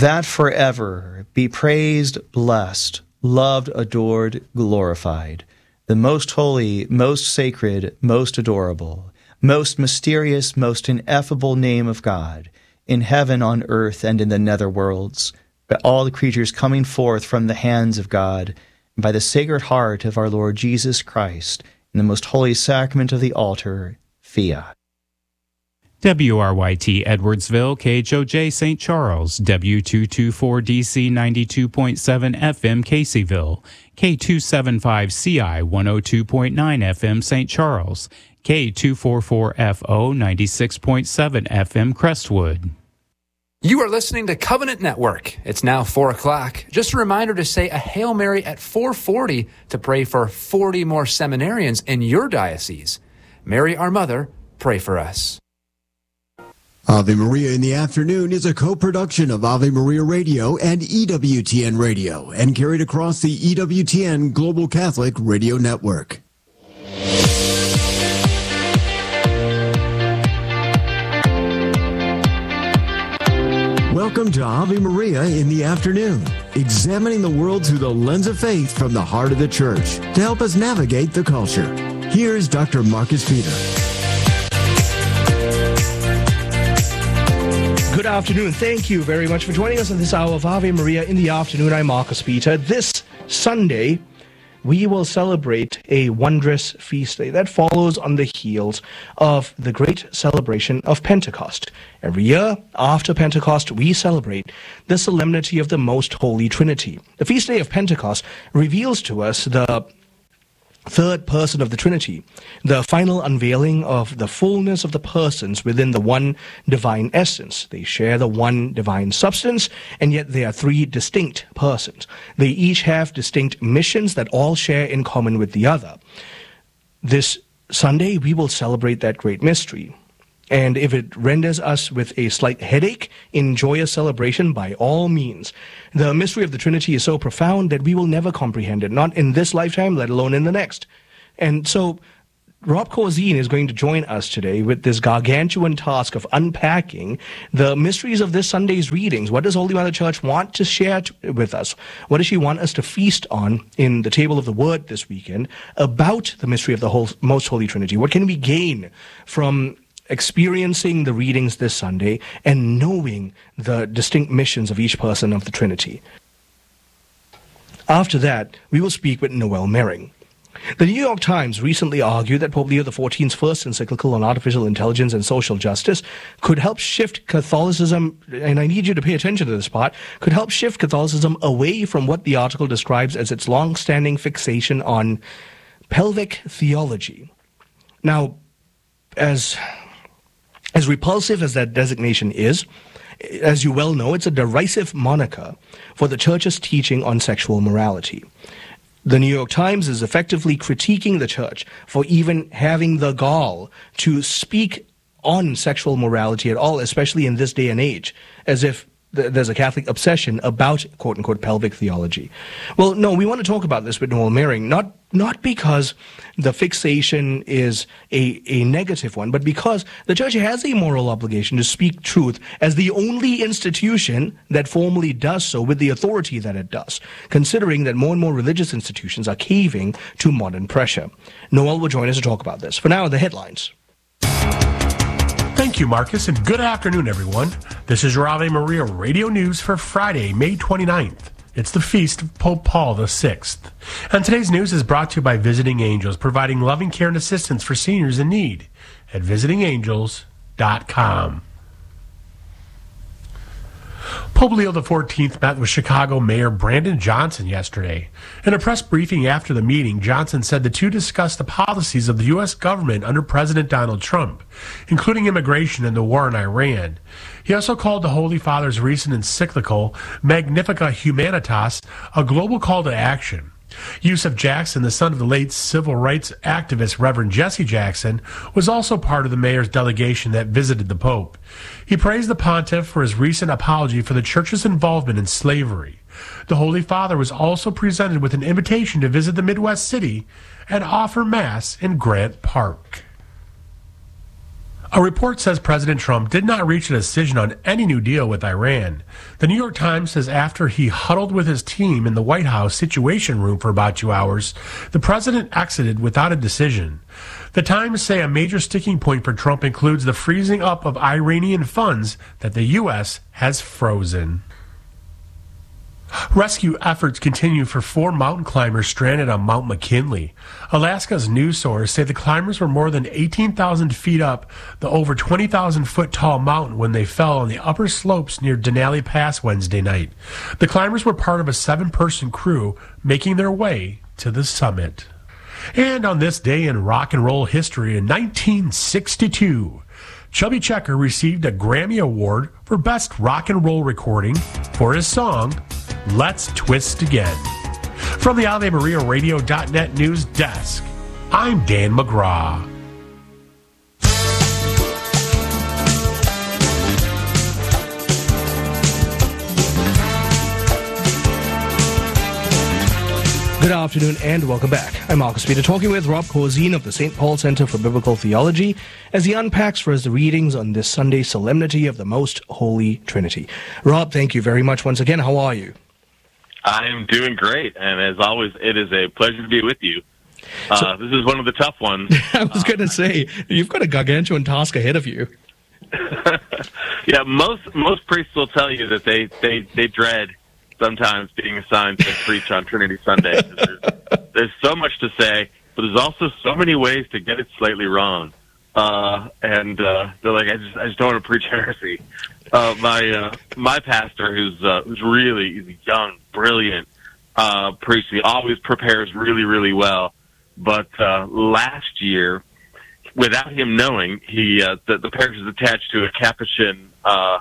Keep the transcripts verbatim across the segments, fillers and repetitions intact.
that forever be praised, blessed, loved, adored, glorified, the most holy, most sacred, most adorable, most mysterious, most ineffable name of God, in heaven, on earth, and in the nether worlds, by all the creatures coming forth from the hands of God, and by the Sacred Heart of our Lord Jesus Christ, in the most holy sacrament of the altar, fiat. W R Y T Edwardsville, K H O J Saint Charles, W two twenty-four D C ninety-two point seven F M Caseyville, K two seventy-five C I one oh two point nine F M Saint Charles, K two forty-four F O ninety-six point seven F M Crestwood. You are listening to Covenant Network. It's now four o'clock. Just a reminder to say a Hail Mary at four forty to pray for forty more seminarians in your diocese. Mary, our Mother, pray for us. Ave Maria in the Afternoon is a co-production of Ave Maria Radio and E W T N Radio and carried across the E W T N Global Catholic Radio Network. Welcome to Ave Maria in the Afternoon, examining the world through the lens of faith from the heart of the Church to help us navigate the culture. Here's Doctor Marcus Peter. Good afternoon. Thank you very much for joining us on this hour of Ave Maria in the Afternoon. I'm Marcus Peter. This Sunday, we will celebrate a wondrous feast day that follows on the heels of the great celebration of Pentecost. Every year after Pentecost, we celebrate the solemnity of the Most Holy Trinity. The feast day of Pentecost reveals to us the third person of the Trinity, the final unveiling of the fullness of the persons within the one divine essence. They share the one divine substance, and yet they are three distinct persons. They each have distinct missions that all share in common with the other. This Sunday, we will celebrate that great mystery. And if it renders us with a slight headache in joyous celebration, by all means. The mystery of the Trinity is so profound that we will never comprehend it, not in this lifetime, let alone in the next. And so Rob Corzine is going to join us today with this gargantuan task of unpacking the mysteries of this Sunday's readings. What does Holy Mother Church want to share t- with us? What does she want us to feast on in the table of the Word this weekend about the mystery of the whole, Most Holy Trinity? What can we gain from experiencing the readings this Sunday and knowing the distinct missions of each person of the Trinity? After that, we will speak with Noel Mering. The New York Times recently argued that Pope Leo the fourteenth's first encyclical on artificial intelligence and social justice could help shift Catholicism, and I need you to pay attention to this part, could help shift Catholicism away from what the article describes as its long-standing fixation on pelvic theology. Now, as As repulsive as that designation is, as you well know, it's a derisive moniker for the Church's teaching on sexual morality. The New York Times is effectively critiquing the Church for even having the gall to speak on sexual morality at all, especially in this day and age, as if th- there's a Catholic obsession about quote-unquote pelvic theology. Well, no, we want to talk about this with Noel Mering, not not because the fixation is a, a negative one, but because the Church has a moral obligation to speak truth as the only institution that formally does so with the authority that it does, considering that more and more religious institutions are caving to modern pressure. Noel will join us to talk about this. For now, the headlines. Thank you, Marcus, and good afternoon, everyone. This is your Ave Maria Radio News for Friday, May twenty-ninth. It's the feast of Pope Paul the sixth. And today's news is brought to you by Visiting Angels, providing loving care and assistance for seniors in need at visiting angels dot com. Pope Leo the fourteenth met with Chicago Mayor Brandon Johnson yesterday. In a press briefing after the meeting, Johnson said the two discussed the policies of the U S government under President Donald Trump, including immigration and the war in Iran. He also called the Holy Father's recent encyclical, Magnificat Humanitas, a global call to action. Yusuf Jackson, the son of the late civil rights activist Reverend Jesse Jackson, was also part of the mayor's delegation that visited the Pope. He praised the pontiff for his recent apology for the Church's involvement in slavery. The Holy Father was also presented with an invitation to visit the Midwest city and offer Mass in Grant Park. A report says President Trump did not reach a decision on any new deal with Iran. The New York Times says after he huddled with his team in the White House Situation Room for about two hours, the president exited without a decision. The Times say a major sticking point for Trump includes the freezing up of Iranian funds that the U S has frozen. Rescue efforts continue for four mountain climbers stranded on Mount McKinley. Alaska's news source say the climbers were more than eighteen thousand feet up the over twenty thousand foot tall mountain when they fell on the upper slopes near Denali Pass Wednesday night. The climbers were part of a seven-person crew making their way to the summit. And on this day in rock and roll history in nineteen sixty-two, Chubby Checker received a Grammy Award for Best Rock and Roll Recording for his song, Let's Twist Again. From the Ave Maria Radio dot net news desk, I'm Dan McGraw. Good afternoon and welcome back. I'm Marcus Peter, talking with Rob Corzine of the Saint Paul Center for Biblical Theology as he unpacks for us the readings on this Sunday Solemnity of the Most Holy Trinity. Rob, thank you very much once again. How are you? I'm doing great, and as always, it is a pleasure to be with you. Uh, so, this is one of the tough ones. I was uh, going to say, you've got a gargantuan task ahead of you. Yeah, most most priests will tell you that they, they, they dread sometimes being assigned to preach on Trinity Sunday. There's, there's so much to say, but there's also so many ways to get it slightly wrong. Uh, and uh, they're like, I just I just don't want to preach heresy. Uh, my uh, my pastor, who's uh, who's really he's a young, brilliant uh, priest, he always prepares really, really well. But uh, last year, without him knowing, he uh, the, the parish is attached to a Capuchin uh,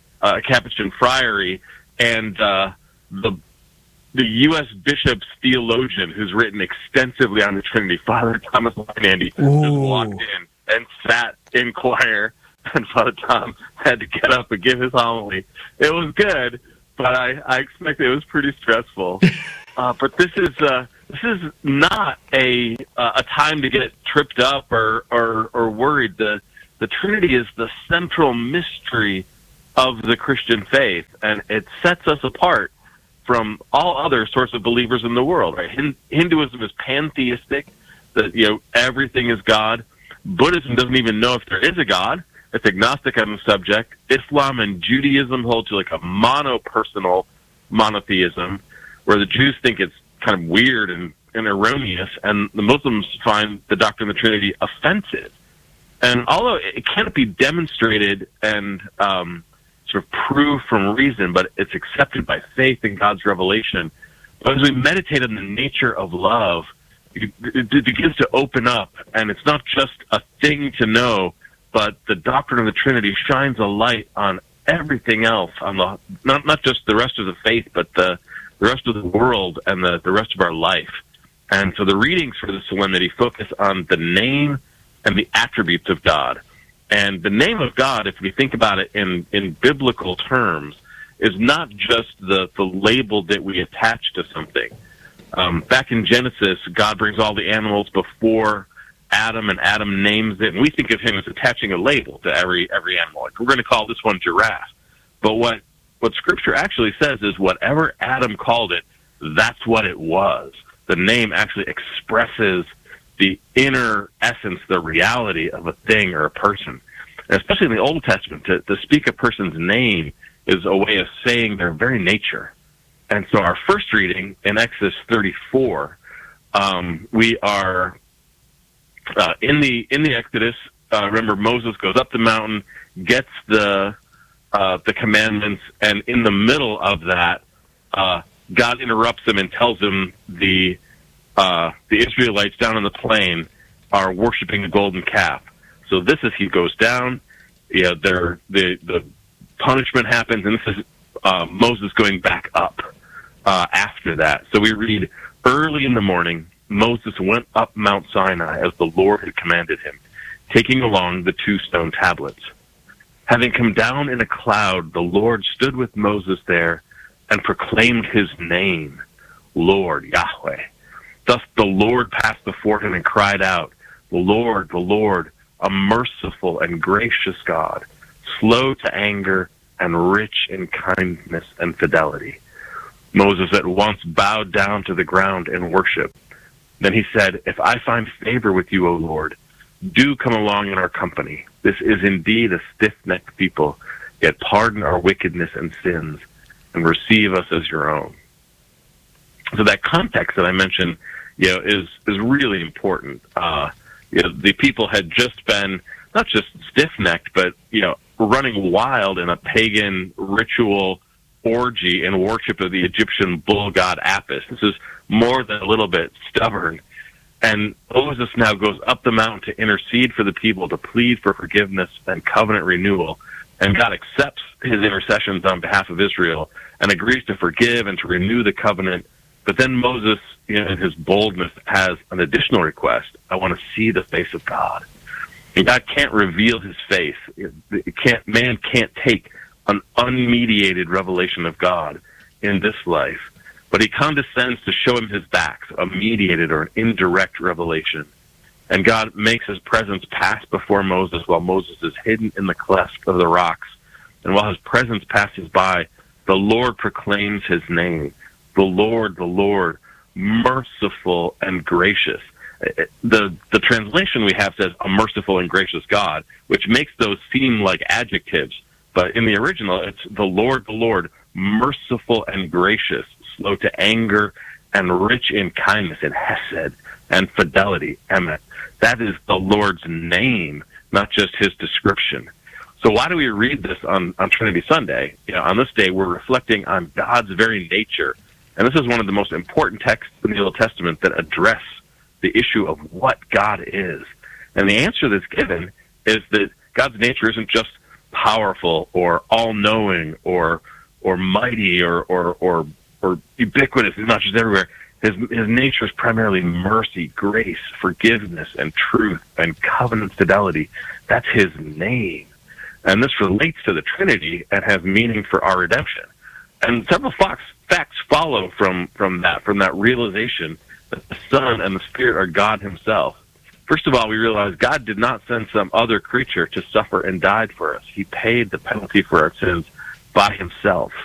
a Capuchin friary, and uh, the the U S bishop's theologian, who's written extensively on the Trinity, Father Thomas Leinandy, just walked in and sat in choir, and Father Tom had to get up and give his homily. It was good, but I, I expect it was pretty stressful. Uh, but this is uh, this is not a uh, a time to get tripped up or, or, or worried. The the Trinity is the central mystery of the Christian faith, and it sets us apart from all other sorts of believers in the world. Right? Hinduism is pantheistic, that you know everything is God. Buddhism doesn't even know if there is a God. It's agnostic on the subject. Islam and Judaism hold to like a monopersonal monotheism, where the Jews think it's kind of weird and, and erroneous, and the Muslims find the doctrine of the Trinity offensive. And although it can't be demonstrated and um, sort of proved from reason, but it's accepted by faith in God's revelation, but as we meditate on the nature of love, it, it begins to open up, and it's not just a thing to know, but the doctrine of the Trinity shines a light on everything else, on the not not just the rest of the faith, but the the rest of the world and the, the rest of our life. And so the readings for the solemnity focus on the name and the attributes of God. And the name of God, if we think about it in, in biblical terms, is not just the, the label that we attach to something. Um, back in Genesis, God brings all the animals before Adam, and Adam names it, and we think of him as attaching a label to every every animal. Like, we're going to call this one giraffe. But what, what Scripture actually says is whatever Adam called it, that's what it was. The name actually expresses the inner essence, the reality of a thing or a person. And especially in the Old Testament, to, to speak a person's name is a way of saying their very nature. And so our first reading in Exodus thirty-four, um, we are uh, in the in the Exodus. Uh, remember, Moses goes up the mountain, gets the uh, the commandments, and in the middle of that, uh, God interrupts him and tells him the uh, the Israelites down on the plain are worshiping the golden calf. So this is he goes down. Yeah, there the the punishment happens, and this is uh, Moses going back up uh, after that. So we read, early in the morning, Moses went up Mount Sinai as the Lord had commanded him, taking along the two stone tablets. Having come down in a cloud, the Lord stood with Moses there and proclaimed his name, Lord, Yahweh. Thus the Lord passed before him and cried out, the Lord, the Lord, a merciful and gracious God, slow to anger and rich in kindness and fidelity. Moses at once bowed down to the ground in worship. Then he said, if I find favor with you, O Lord, do come along in our company. This is indeed a stiff-necked people, yet pardon our wickedness and sins and receive us as your own. So that context that I mentioned, you know, is, is really important. Uh, you know, the people had just been not just stiff-necked, but, you know, running wild in a pagan ritual orgy and worship of the Egyptian bull god Apis. This is more than a little bit stubborn. And Moses now goes up the mountain to intercede for the people, to plead for forgiveness and covenant renewal. And God accepts his intercessions on behalf of Israel and agrees to forgive and to renew the covenant. But then Moses, you know, in his boldness, has an additional request. I want to see the face of God. And God can't reveal his face. It can't, man can't take an unmediated revelation of God in this life. But he condescends to show him his back, a mediated or an indirect revelation. And God makes his presence pass before Moses while Moses is hidden in the cleft of the rocks. And while his presence passes by, the Lord proclaims his name. The Lord, the Lord, merciful and gracious. The, the translation we have says a merciful and gracious God, which makes those seem like adjectives. But in the original, it's the Lord, the Lord, merciful and gracious, slow to anger and rich in kindness and hesed and fidelity, emet. That is the Lord's name, not just his description. So why do we read this on, on Trinity Sunday? You know, on this day, we're reflecting on God's very nature. And this is one of the most important texts in the Old Testament that address the issue of what God is. And the answer that's given is that God's nature isn't just powerful or all-knowing or or mighty or or or, or ubiquitous. It's not just everywhere. His his nature is primarily mercy, grace, forgiveness, and truth, and covenant fidelity. That's his name. And this relates to the Trinity and has meaning for our redemption. And several facts, facts follow from, from that, from that realization that the Son and the Spirit are God himself. First of all, we realize God did not send some other creature to suffer and died for us. He paid the penalty for our sins by himself.